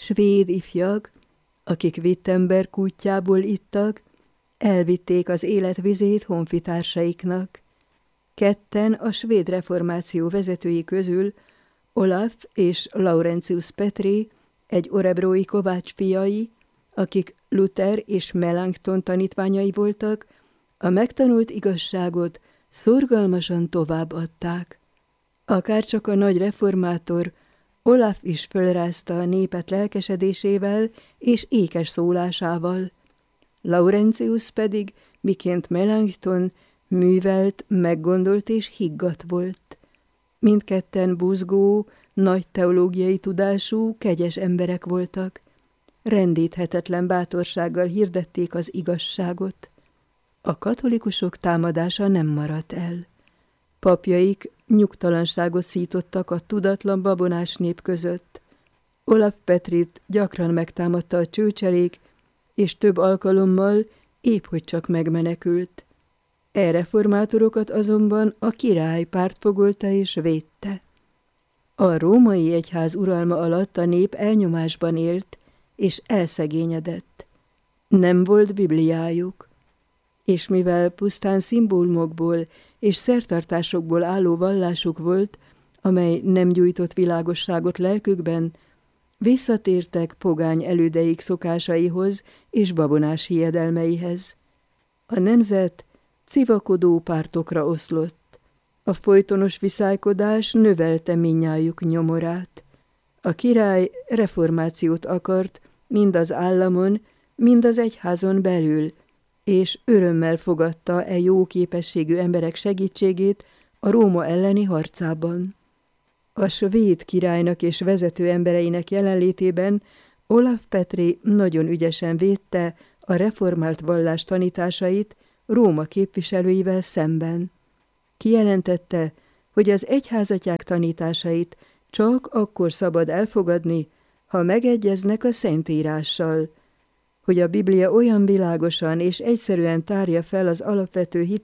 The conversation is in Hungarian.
svéd ifjak, akik Wittenberg útjából ittak, elvitték az életvizét honfitársaiknak. Ketten a svéd reformáció vezetői közül, Olaf és Laurentius Petri, egy orebrói kovács fiai, akik Luther és Melanchthon tanítványai voltak, a megtanult igazságot szorgalmasan továbbadták. Akárcsak a nagy reformátor, Olaf is fölrázta a népet lelkesedésével és ékes szólásával. Laurentius pedig, miként Melanchthon, művelt, meggondolt és higgadt volt. Mindketten buzgó, nagy teológiai tudású, kegyes emberek voltak. Rendíthetetlen bátorsággal hirdették az igazságot. A katolikusok támadása nem maradt el. Papjaik nyugtalanságot szítottak a tudatlan babonás nép között. Olaf Petrit gyakran megtámadta a csőcselék, és több alkalommal épp hogy csak megmenekült. E reformátorokat azonban a király pártfogolta és védte. A római egyház uralma alatt a nép elnyomásban élt, és elszegényedett. Nem volt bibliájuk, és mivel pusztán szimbólumokból és szertartásokból álló vallásuk volt, amely nem gyújtott világosságot lelkükben, visszatértek pogány elődeik szokásaihoz és babonás hiedelmeihez. A nemzet civakodó pártokra oszlott. A folytonos viszálykodás növelte mindnyájuk nyomorát. A király reformációt akart mind az államon, mind az egyházon belül, és örömmel fogadta e jó képességű emberek segítségét a Róma elleni harcában. A svéd királynak és vezető embereinek jelenlétében Olaf Petri nagyon ügyesen védte a reformált vallás tanításait Róma képviselőivel szemben. Kijelentette, hogy az egyházatyák tanításait csak akkor szabad elfogadni, ha megegyeznek a Szentírással, hogy a Biblia olyan világosan és egyszerűen tárja fel az alapvető